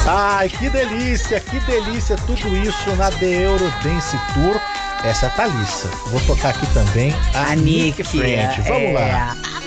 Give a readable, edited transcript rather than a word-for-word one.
Ai, que delícia tudo isso na The Eurodance Tour. Essa é a Thalissa. Vou tocar aqui também a A Nick Nick, Friend. Vamos lá.